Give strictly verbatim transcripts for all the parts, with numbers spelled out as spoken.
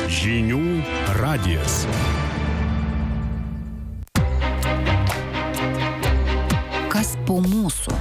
Žinių radijas. Kas po mūsų?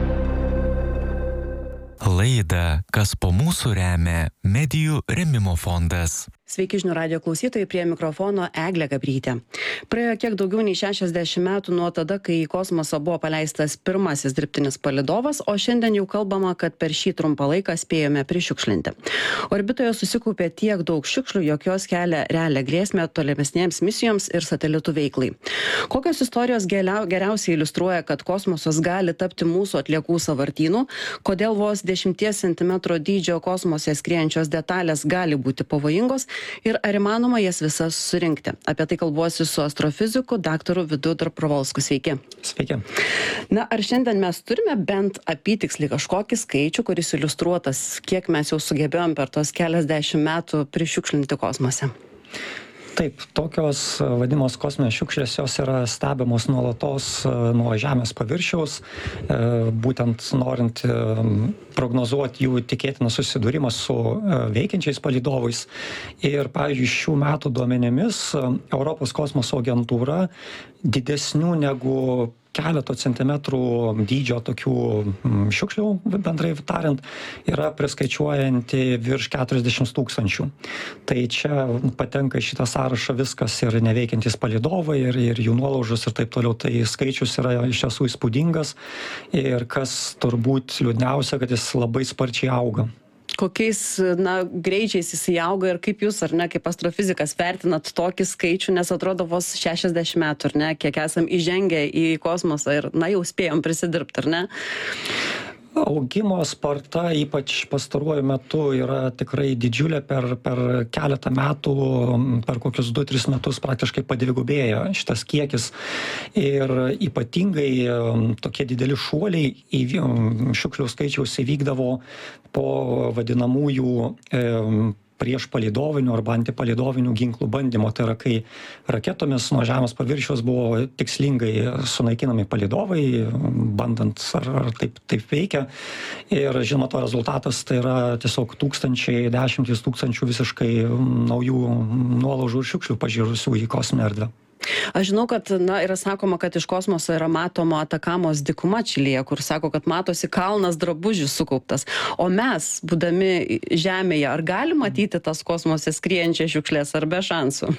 Laidą Kas po mūsų remia Medijų rėmimo fondas. Sveiki žinių radijo klausytojai, prie mikrofono Eglė Gabrytė. Praėjo kiek daugiau nei šešiasdešimt metų nuo tada, kai į kosmosą buvo paleistas pirmasis dirbtinis palydovas, o šiandien jau kalbama, kad per šį trumpą laiką spėjome prišiukšlinti. Orbitoje susikaupė tiek daug šiukšlių, jog jos kelia realią grėsmę tolimesnėms misijoms ir satelitų veiklai. Kokios istorijos geriausiai iliustruoja, kad kosmosas gali tapti mūsų atliekų sąvartynu, kodėl vos dešimties centimetrų dydžio kosmose skriejančios detalės gali būti pavojingos ir ar įmanoma jas visas surinkti. Apie tai kalbuosi su astrofiziku daktaru Vidu Dobrovolsku. Sveiki. Sveiki. Na, ar šiandien mes turime bent apytikslį kažkokį skaičių, kuris iliustruotas, kiek mes jau sugebėjom per tos keliasdešimt metų prišiukšlinti kosmose? Taip, tokios vadimos kosminės šiukšlės, jos yra stebimos nuolatos nuo Žemės paviršiaus, būtent norint prognozuoti jų tikėtiną susidūrimą su veikiančiais palydovais. Ir, pavyzdžiui, šių metų duomenimis Europos kosmoso agentūra didesnių negu keleto centimetrų dydžio tokių šiukšlių, bendrai tariant, yra priskaičiuojanti virš keturiasdešimt tūkstančių. Tai čia patenka į šitą sąrašą viskas ir neveikiantys palydovai, ir, ir jų nuolaužos ir taip toliau. Tai skaičius yra iš tiesų įspūdingas ir kas turbūt liūdniausia, kad jis labai sparčiai auga. Kokiais, na, greičiais jis įauga ir kaip jūs, ar ne, kaip astrofizikas vertinat tokį skaičių, nes atrodo vos šešiasdešimt metų, ar ne, kiek esam įžengę į kosmosą ir, na, jau spėjom prisidirbti, ar ne? Augimo sparta, ypač pastaruoju metu, yra tikrai didžiulė. Per, per keletą metų, per kokius du tris metus praktiškai padvigubėjo šitas kiekis. Ir ypatingai tokie dideli šuoliai į šiukšlių skaičiaus įvykdavo po vadinamųjų e, prieš palydovinių arba antipalydovinių ginklų bandymo. Tai yra, kai raketomis nuo Žemės paviršiaus buvo tikslingai sunaikinami palydovai, bandant ar, ar taip, taip veikia. Ir žinoma, to rezultatas tai yra tiesiog tūkstančiai, dešimtys tūkstančių visiškai naujų nuolaužų ir šiukšlių pažiūrusių į kosminę erdvę. Aš žinau, kad, na, yra sakoma, kad iš kosmoso yra matoma Atakamos dykuma Čilėje, kur sako, kad matosi kalnas drabužių sukauptas. O mes, būdami Žemėje, ar gali matyti tas kosmose skriejančias šiukšlės, ar be šansų?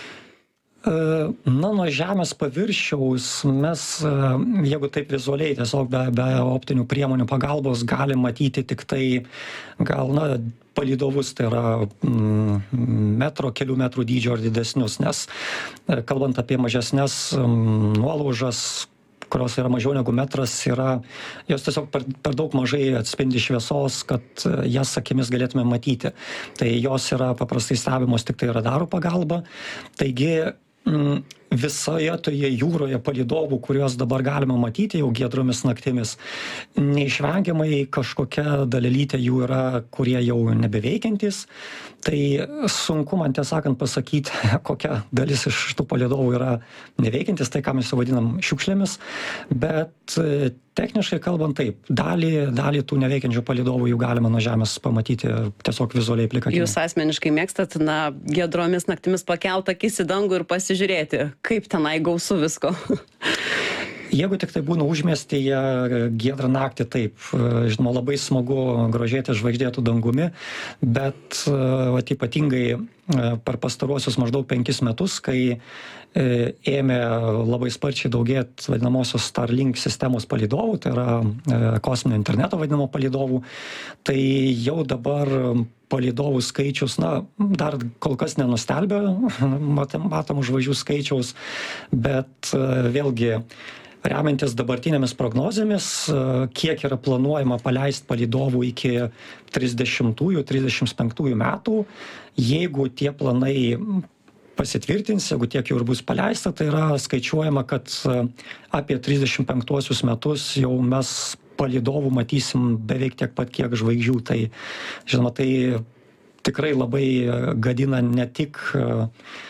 Na, nuo Žemės paviršiaus mes, jeigu taip vizualiai, tiesiog be, be optinių priemonių pagalbos, gali matyti tik tai gal, na, palydovus, tai yra mm, metro, kelių metrų dydžio ar didesnius, nes kalbant apie mažesnes mm, nuolaužas, kurios yra mažiau negu metras, yra, jos tiesiog per, per daug mažai atspindi šviesos, kad jas akimis galėtume matyti. Tai jos yra paprastai stebimos tik tai radarų pagalba. Taigi mm, visoje toje jūroje palydovų, kuriuos dabar galima matyti jau giedromis naktimis, neišvengiamai kažkokia dalelytė jų yra, kurie jau nebeveikiantys. Tai sunku man tiesąkant pasakyti, kokia dalis iš tų palydovų yra neveikiantis, tai ką mes jau vadinam šiukšlėmis, bet techniškai kalbant taip, dalį, dalį tų neveikiančių palydovų jų galima nuo Žemės pamatyti tiesiog vizualiai plika akimi. Jūs asmeniškai mėgstat, na, giedromis naktimis pakelt akis į dangų ir pasižiūrėti, kaip tenai gausu visko? Jeigu tik tai būna užmiestyje giedrą naktį, taip, žinoma, labai smagu grožėti žvaigždėtų dangumi, bet vat, ypatingai per pastaruosius maždaug penkis metus, kai ėmė labai sparčiai daugėti vadinamosios Starlink sistemos palydovų, tai yra kosminio interneto vadinamo palydovų, tai jau dabar palydovų skaičius, na, dar kol kas nenustelbė matomų žvaigždžių skaičiaus, bet vėlgi remiantis dabartinėmis prognozėmis, kiek yra planuojama paleisti palydovų iki trisdešimtųjų, trisdešimt penktųjų metų, jeigu tie planai pasitvirtins, jeigu tiek jau ir bus paleista, tai yra skaičiuojama, kad apie trisdešimt penktuosius metus jau mes palydovų matysim beveik tiek pat, kiek žvaigždžių. Tai, žinoma, tai tikrai labai gadina ne tik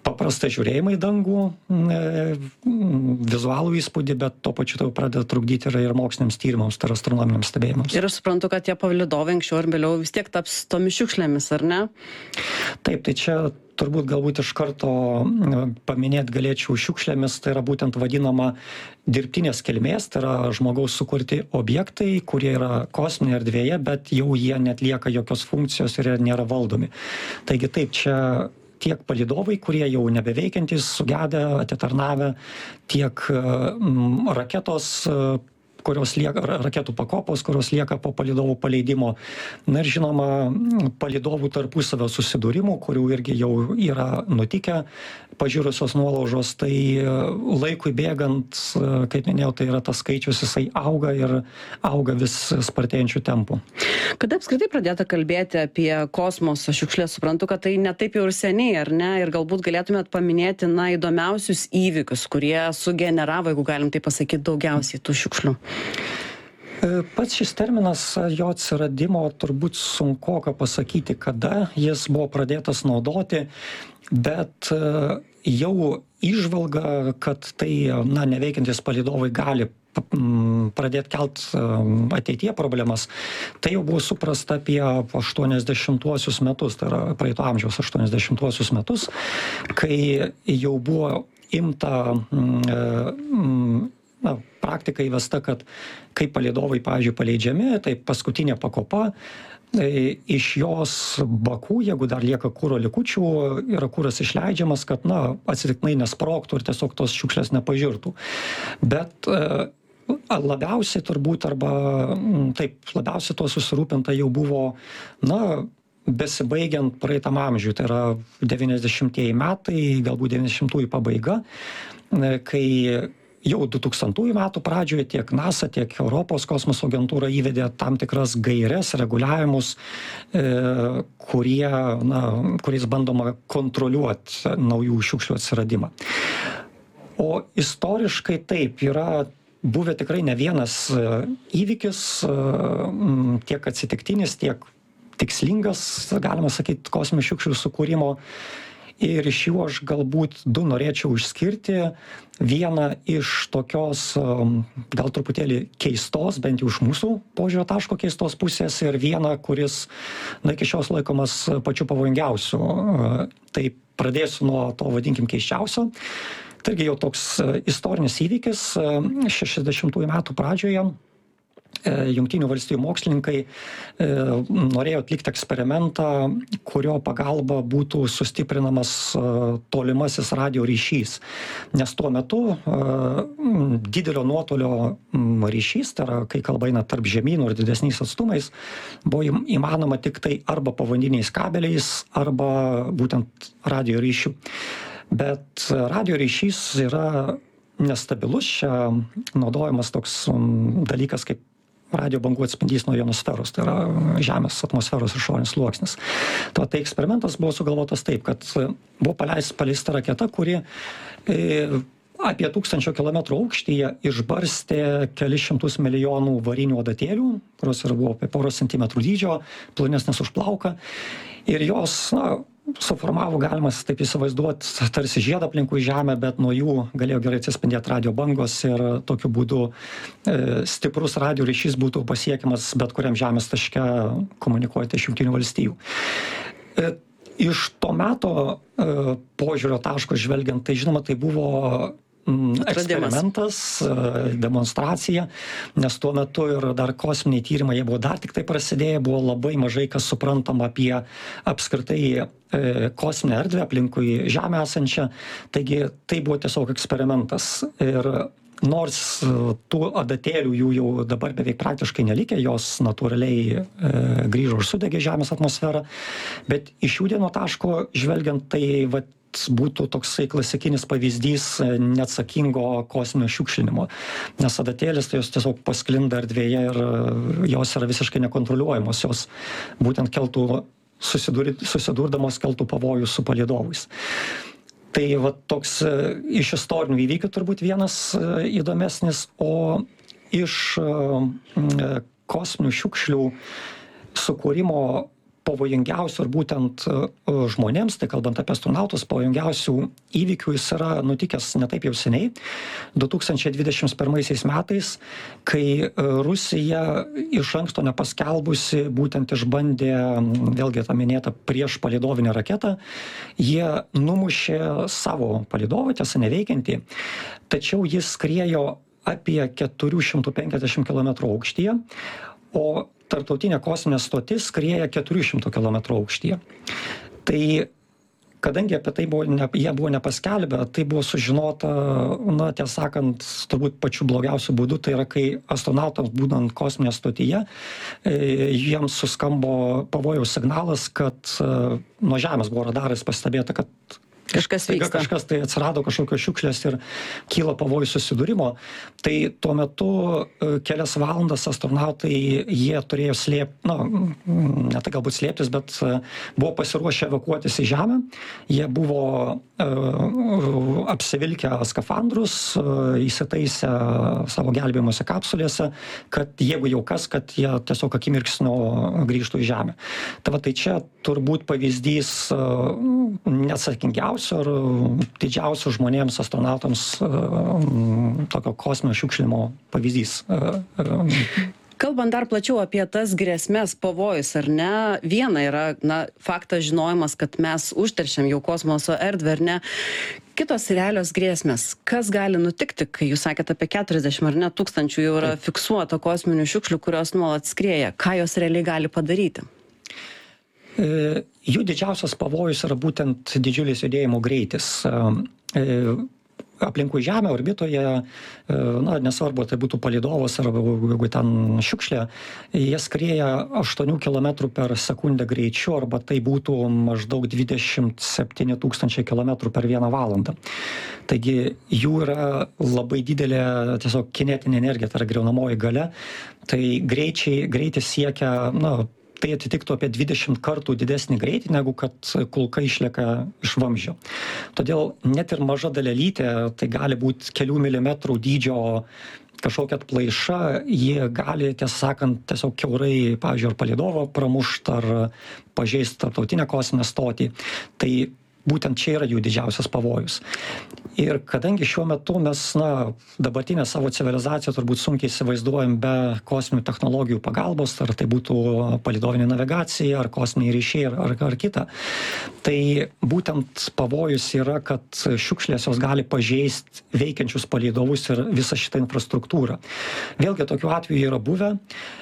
paprastą žiūrėjimą į dangų, vizualų įspūdį, bet tuo pačiu tai pradeda trukdyti ir, ir moksliniams tyrimams, tai yra astronominiams stebėjimams. Ir aš suprantu, kad tie palydovai anksčiau ar vėliau vis tiek taps tomis šiukšlėmis, ar ne? Taip, tai čia turbūt galbūt iš karto paminėti galėčiau šiukšlėmis, tai yra būtent vadinama dirbtinės kilmės, tai yra žmogaus sukurti objektai, kurie yra kosminėje erdvėje, bet jau jie netlieka jokios funkcijos ir nėra valdomi. Taigi taip, čia tiek palydovai, kurie jau nebeveikiantys, sugedę, atitarnavę, tiek mm, raketos, kurios lieka, raketų pakopos, kurios lieka po palydovų paleidimo. Na ir žinoma, palydovų tarpusavio susidūrimų, kurių irgi jau yra nutikę, pažiūrusios nuolaužos, tai laikui bėgant, kaip minėjau, tai yra tas skaičius, jisai auga ir auga vis spartėjančių tempų. Kada apskritai pradėta kalbėti apie kosmoso šiukšlės, suprantu, kad tai ne taip jau ir seniai, ar ne? Ir galbūt galėtumėt paminėti, na, įdomiausius įvykius, kurie sugeneravo, jeigu galim tai pasakyti, daugiausiai tų šiukšlių. Pats šis terminas, jo atsiradimo turbūt sunkoka pasakyti, kada jis buvo pradėtas naudoti, bet jau įžvalga, kad tai, na, neveikiantis palydovai gali pradėti kelt ateityje problemas, tai jau buvo suprasta apie aštuoniasdešimtuosius metus, tai yra praeito amžiaus aštuoniasdešimtuosius metus, kai jau buvo imta na, praktika įvesta, kad kai palydovai, pavyzdžiui, paleidžiami, tai paskutinė pakopa, tai iš jos bakų, jeigu dar lieka kuro likučių, yra kuras išleidžiamas, kad, na, atsitiktinai nesprogtų ir tiesiog tos šiukšlės nepažirtų. Bet labiausiai turbūt, arba taip, labiausiai to susirūpinta jau buvo, na, besibaigiant praeitam amžiui, tai yra devyniasdešimtieji metai, galbūt devyniasdešimtųjų pabaiga, kai jau du tūkstantųjų metų pradžioje tiek NASA, tiek Europos kosmoso agentūra įvedė tam tikras gaires, reguliavimus, e, kurie, na, kuriais bandoma kontroliuoti naujų šiukšlių atsiradimą. O istoriškai taip yra buvę tikrai ne vienas įvykis, tiek atsitiktinis, tiek tikslingas, galima sakyti, kosminių šiukšlių sukūrimo. Ir iš jų aš galbūt du norėčiau išskirti. Vieną iš tokios gal truputėlį keistos, bent jau iš mūsų požiūrio taško keistos pusės, ir vieną, kuris, na, iki šios laikomas pačiu pavojingiausiu. Tai pradėsiu nuo to, vadinkim, keisčiausio. Tai irgi jau toks istorinis įvykis. šešiasdešimtųjų metų pradžioje Jungtinių valstijų mokslininkai norėjo atlikti eksperimentą, kurio pagalba būtų sustiprinamas tolimasis radio ryšys. Nes tuo metu didelio nuotolio ryšys, tai yra, kai kalba eina tarp žemynų ir didesniais atstumais, buvo įmanoma tik tai arba povandeniniais kabeliais, arba būtent radio ryšių. Bet radio ryšys yra nestabilus, čia naudojamas toks dalykas kaip radio bangų atspindys nuo ionosferos, tai yra Žemės atmosferos išorinis sluoksnis. Tai, tai eksperimentas buvo sugalvotas taip, kad buvo paleista, paleista raketa, kuri e, apie tūkstančio kilometrų aukštyje išbarstė kelis šimtus milijonų varinių adatėlių, kurios ir buvo apie poros centimetrų dydžio, plonesnės už plauką. Ir jos, na, suformavo, galima taip įsivaizduoti, tarsi žiedą aplinkui Žemę, bet nuo jų galėjo gerai atsispindėti radio bangos ir tokiu būdu e, stiprus radio ryšys būtų pasiekiamas bet kuriam Žemės taške komunikuoti iš Jungtinių valstijų. E, iš to meto e, požiūrio taško žvelgiant, tai žinoma, tai buvo eksperimentas, demonstracija, nes tuo metu ir dar kosminiai tyrimai, jie buvo dar tik tai prasidėję, buvo labai mažai kas suprantama apie apskritai kosminę erdvę aplinkui Žemę esančią, taigi tai buvo tiesiog eksperimentas. Ir nors tų adatėlių jų jau dabar beveik praktiškai nelikė, jos natūraliai e, grįžo ir sudegė Žemės atmosferą, bet iš šių dienų taško žvelgiant, tai vat, būtų toksai klasikinis pavyzdys neatsakingo kosminio šiukšlinimo. Nes adatėlės, tai jos tiesiog pasklinda erdvėje ir jos yra visiškai nekontroliuojamos, jos būtent keltų, susidur, susidurdamos keltų pavojų su palydovais. Tai va, toks iš istorinių įvykių turbūt vienas įdomesnis, o iš kosminių šiukšlių sukūrimo pavojingiausių ir būtent žmonėms, tai kalbant apie astronautus, pavojingiausių įvykių jis yra nutikęs ne taip jau seniai, du tūkstančiai dvidešimt pirmaisiais metais, kai Rusija iš anksto nepaskelbusi būtent išbandė, vėlgi tą minėtą prieš palidovinę raketą, jie numušė savo palidovą, tiesa neveikiantį, tačiau jis skriejo apie keturi šimtai penkiasdešimt kilometrų aukštyje, o tarptautinė kosminė stotis skrieja keturių šimtų kilometrų aukštyje. Tai kadangi apie tai buvo, ne, jie buvo nepaskelbę, tai buvo sužinota, na, tiesą sakant, turbūt pačiu blogiausiu būdu, tai yra, kai astronautams būnant kosminėje stotyje, jiems suskambo pavojaus signalas, kad nuo Žemės buvo radarais pastebėta, kad Kažkas vyksta. Kažkas tai atsirado kažkokios šiukšlės ir kyla pavojus susidūrimo. Tai tuo metu kelias valandas astronautai jie turėjo slėpti, na, ne tai galbūt slėptis, bet buvo pasiruošę evakuotis į Žemę. Jie buvo uh, apsivilkę skafandrus, uh, įsitaisę savo gelbėjimosi kapsulėse, kad jeigu jau kas, kad jie tiesiog akimirksniu grįžtų į Žemę. Tai va, tai čia turbūt pavyzdys uh, neatsakingiausias ir didžiausių žmonėms, astronautams tokio kosminio šiukšlimo pavyzdys. Kalbant dar plačiau apie tas grėsmės, pavojus, ar ne, viena yra, na, faktas žinojimas, kad mes užteršiam jau kosmoso erdvę, ar ne. Kitos realios grėsmės, kas gali nutikti, kai jūs sakėte apie keturiasdešimt ar ne tūkstančių jau yra fiksuota kosminių šiukšlių, kurios nuolat skrieja, ką jos realiai gali padaryti? Jų didžiausias pavojus yra būtent didžiulis judėjimo greitis. Aplinkui Žemę, orbitoje, na, nesvarbu, tai būtų palidovas arba jeigu ten šiukšlė, jie skrieja aštuonių kilometrų per sekundę greičiu, arba tai būtų maždaug dvidešimt septyni tūkstančiai kilometrų per vieną valandą. Taigi jų yra labai didelė tiesiog kinetinė energija, tai yra griaunamoji galia. Tai greičiai, greitis siekia, na, tai atitiktų apie dvidešimt kartų didesnį greitį, negu kad kulka išlieka iš vamzdžio. Todėl net ir maža dalelytė, tai gali būti kelių milimetrų dydžio kažkokia atplaiša, jie gali, tiesą sakant, tiesiog kiaurai, pavyzdžiui, ar palidovą pramušt, ar pažeist tarptautinę kosminę stotį. Tai būtent čia yra jų didžiausias pavojus. Ir kadangi šiuo metu mes, na, dabartinę savo civilizaciją turbūt sunkiai įsivaizduojam be kosminių technologijų pagalbos, ar tai būtų palidovinė navigacija, ar kosminiai ryšiai, ar, ar, ar kita, tai būtent pavojus yra, kad šiukšlės jos gali pažeisti veikiančius palidovus ir visą šitą infrastruktūrą. Vėlgi tokių atvejų yra buvę.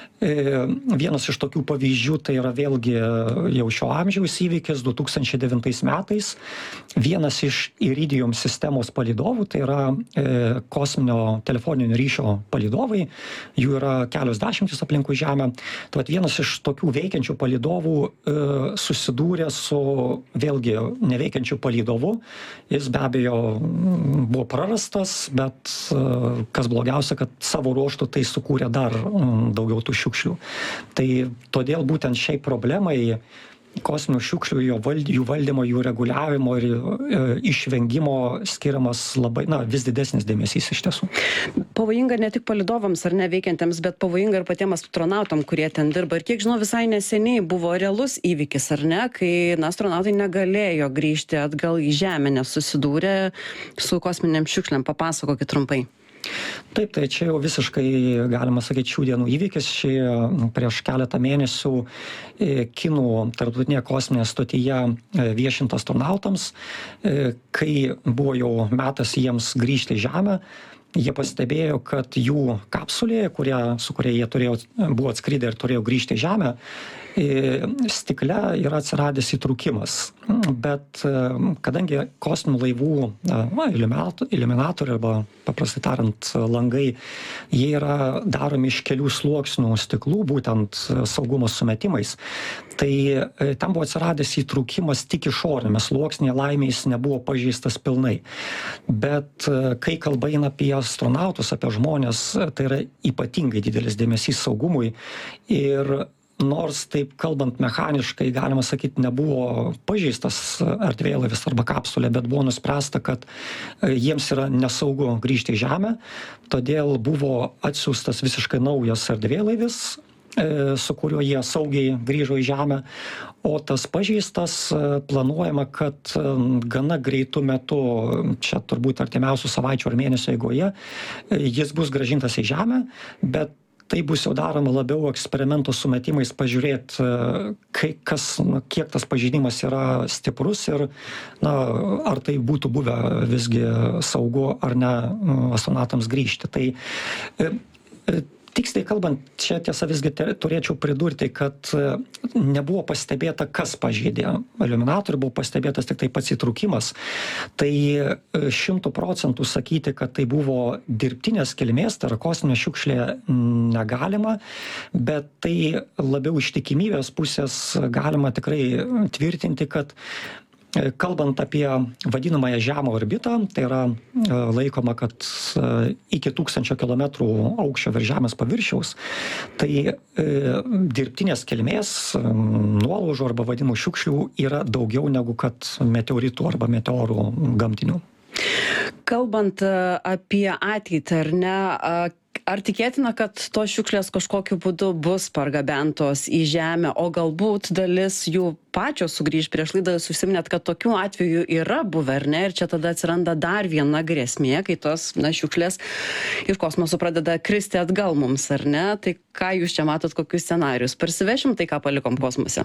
Vienas iš tokių pavyzdžių tai yra vėlgi jau šio amžiaus įvykis du tūkstančiai devintais metais. Vienas iš Iridium sistemos palidovų, tai yra e, kosminio telefoninio ryšio palidovai, jų yra kelios dešimtys aplinkui Žemę. Tai vienas iš tokių veikiančių palidovų e, susidūrė su vėlgi neveikiančiu palidovu. Jis be abejo buvo prarastas, bet e, kas blogiausia, kad savo ruožtu tai sukūrė dar m, daugiau tų šiukšlių. Tai todėl būtent šiai problemai kosminių šiukšlių, jų, vald, jų valdymo, jų reguliavimo ir e, išvengimo skiriamas labai, na, vis didesnis dėmesys iš tiesų. Pavojinga ne tik palidovams ar neveikiantiems, bet pavojinga ir patiems astronautam, kurie ten dirba. Ir kiek žinau, visai neseniai buvo realus įvykis, ar ne, kai na, astronautai negalėjo grįžti atgal į Žemę, nes susidūrė su kosminėm šiukšlėm. Papasakokit trumpai. Taip, tai čia jau visiškai, galima sakyti, šių dienų įvykis. Šį prieš keletą mėnesių Kinų tarptautinėje kosminėje stotyje viešint astronautams, kai buvo jau metas jiems grįžti į Žemę, jie pastebėjo, kad jų kapsulėje, kurie, su kuria jie turėjo, buvo atskridę ir turėjo grįžti į Žemę, stikle yra atsiradęs įtrūkimas. Bet kadangi kosminių laivų na, iliuminatoriai arba paprastai tariant langai, jie yra daromi iš kelių sluoksnių stiklų, būtent saugumo sumetimais, tai tam buvo atsiradęs įtrūkimas tik išorinėme sluoksnyje, laimės nebuvo pažeistas pilnai. Bet kai kalba eina apie astronautus, apie žmonės, tai yra ypatingai didelis dėmesys saugumui. Ir nors taip kalbant mechaniškai, galima sakyti, nebuvo pažeistas erdvėlaivis arba kapsulė, bet buvo nuspręsta, kad jiems yra nesaugu grįžti į Žemę, todėl buvo atsiųstas visiškai naujas erdvėlaivis, su kuriuo jie saugiai grįžo į Žemę, o tas pažeistas planuojama, kad gana greitu metu, čia turbūt artimiausių savaičių ar mėnesio eigoje, jis bus grąžintas į Žemę, bet tai bus jau daroma labiau eksperimento sumetimais pažiūrėti, kai, kas, na, kiek tas pažeidimas yra stiprus ir na, ar tai būtų buvę visgi saugu ar ne astronautams grįžti. Tai e, e, tiksliai kalbant, čia tiesa visgi te, turėčiau pridurti, kad nebuvo pastebėta, kas pažeidė iliuminatorių, buvo pastebėtas tik tai pats įtrūkimas. Tai šimtų procentų sakyti, kad tai buvo dirbtinės kilmės, tai yra kosminė šiukšlė, negalima, bet tai labiau iš tikimybės pusės galima tikrai tvirtinti, kad kalbant apie vadinamąją žemą orbitą, tai yra laikoma, kad iki tūkstančio kilometrų aukščio virš Žemės paviršiaus, tai dirbtinės kilmės nuolaužų arba vadinamų šiukšlių yra daugiau negu kad meteoritų arba meteorų gamtinių. Kalbant apie ateitį, ar ne, ar tikėtina, kad tos šiukšlės kažkokiu būdu bus pargabentos į Žemę, o galbūt dalis jų pačios sugrįž? Prieš laidą jūs užsiminėt, kad tokių atvejų yra buvę, ar ne? Ir čia tada atsiranda dar viena grėsmė, kai tos na, šiukšlės iš kosmoso pradeda kristi atgal mums, ar ne? Tai ką jūs čia matot, kokius scenarius? Parsivešim tai, ką palikom kosmose?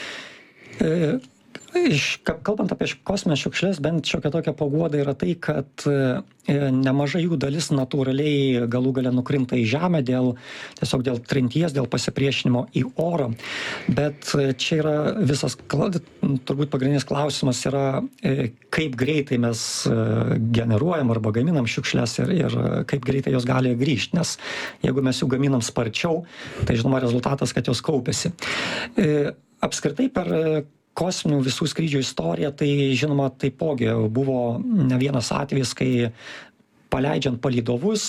E... Iš, kalbant apie kosminės šiukšlės, bent šiokia tokia paguoda yra tai, kad nemažai jų dalis natūraliai galų gale nukrinta į Žemę dėl, tiesiog dėl trinties, dėl pasipriešinimo į orą. Bet čia yra visas, turbūt pagrindinis klausimas yra, kaip greitai mes generuojam arba gaminam šiukšlės ir, ir kaip greitai jos gali grįžti. Nes jeigu mes jų gaminam sparčiau, tai žinoma rezultatas, kad jos kaupiasi. Apskritai per kosminių visų skrydžių istorija, tai žinoma taipogi buvo ne vienas atvejis, kai paleidžiant palydovus,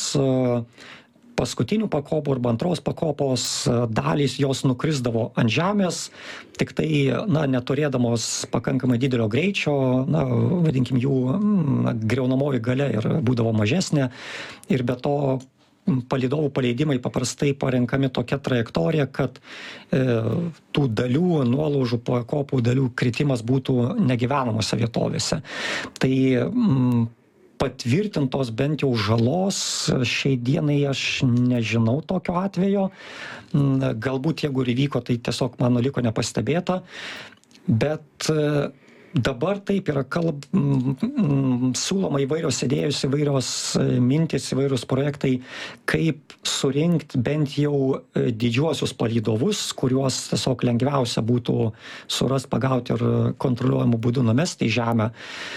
paskutinių pakopų arba antros pakopos dalys jos nukrisdavo ant Žemės, tik tai na, neturėdamos pakankamai didelio greičio, na, vadinkim, jų na, griaunamoji galia ir būdavo mažesnė ir be to palydovų paleidimai paprastai parenkami tokia trajektorija, kad e, tų dalių, nuolaužų, pakopų dalių kritimas būtų negyvenamose vietovėse. Tai m, patvirtintos bent jau žalos šiai dienai aš nežinau tokio atvejo. Galbūt jeigu ir įvyko, tai tiesiog mano liko nepastebėta. Bet e, dabar taip yra kalb, m, m, siūloma įvairios idėjos, įvairios mintis, įvairios projektai, kaip surinkti bent jau didžiuosius palydovus, kuriuos tiesiog lengviausia būtų surast, pagauti ir kontroliuojamų būdų numesti į Žemę.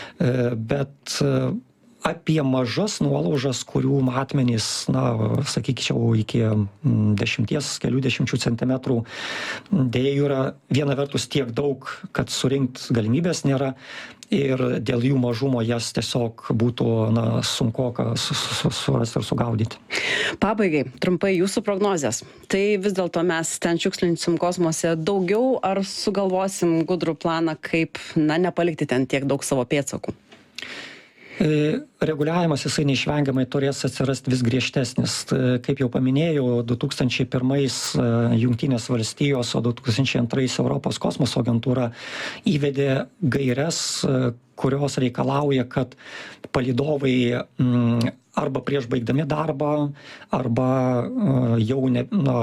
Bet apie mažas nuolaužas, kurių matmenys, na, sakyčiau, iki dešimties, kelių dešimčių centimetrų, dėja yra viena vertus tiek daug, kad surinkt galimybės nėra ir dėl jų mažumo jas tiesiog būtų na, sunkoka surasti ir sugaudyti. Pabaigai, trumpai jūsų prognozės. Tai vis dėlto mes ten šiukšlinsim kosmose daugiau ar sugalvosim gudrų planą, kaip na, nepalikti ten tiek daug savo pėdsakų? Reguliavimas jisai neišvengiamai turės atsirasti vis griežtesnis. Kaip jau paminėjau, du tūkstančiai pirmais Jungtinės valstijos, o du tūkstančiai antrais Europos kosmoso agentūra įvedė gaires, kurios reikalauja, kad palydovai arba prieš baigdami darbą, arba jau ne, na,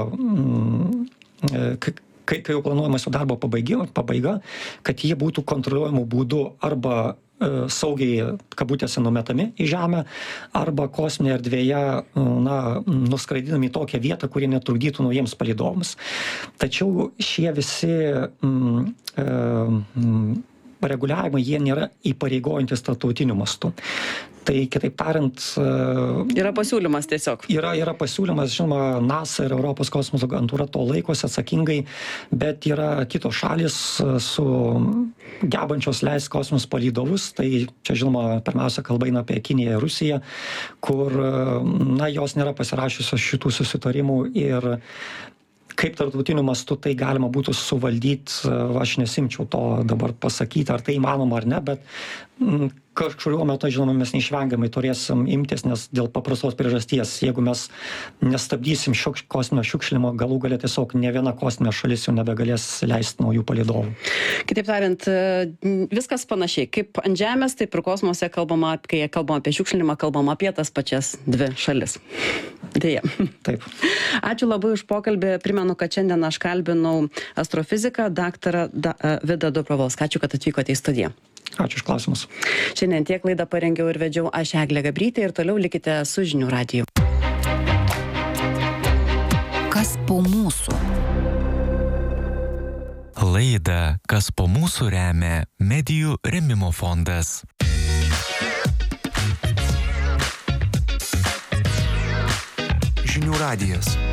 kai jau planuojamas jų darbo pabaiga, kad jie būtų kontroliuojamų būdų arba saugiai, kabutėse, numetami į Žemę, arba kosminėje erdvėje na, nuskraidinami į tokią vietą, kuri netrukdytų naujiems palydovams. Tačiau šie visi mm, mm, reguliavimai, jie nėra įpareigojantis tarptautiniu mastu. Tai kitaip tariant... Yra pasiūlymas tiesiog. Yra, yra pasiūlymas, žinoma, NASA ir Europos kosmoso agentūra to laikosi atsakingai, bet yra kitos šalis su gebančios leisti kosminius palydovus. Tai čia, žinoma, pirmiausia kalba eina apie Kiniją ir Rusiją, kur na, jos nėra pasirašiusios šitų susitarimų ir kaip tarptautiniu mastu tai galima būtų suvaldyti, aš nesimčiau to dabar pasakyti, ar tai įmanoma ar ne, bet mm, kažkuriuo metu, žinoma, mes neišvengiamai turėsim imtis, nes dėl paprastos priežasties, jeigu mes nestabdysim šiuk, kosminio šiukšlimo, galų galia tiesiog ne viena kosminė šalis jau nebegalės leisti naujų palydovų. Kitaip tariant, viskas panašiai. Kaip ant Žemės, taip ir kosmose kalbama, kai kalbama apie šiukšlinimą, kalbama apie tas pačias dvi šalis. Deja. Taip. Ačiū labai už pokalbį. Primenu, kad šiandien aš kalbinau astrofiziką daktarą da, Vidą Dobrovolską. Ačiū, kad atvykote į studiją. Ačiū už klausimus. Šiandien tiek laidą parengiau ir vedžiau aš Eglė Gabrytė ir toliau likite su Žinių radiju. Kas po mūsų? Laidą Kas po mūsų remia Medijų rėmimo fondas. Žinių radijas.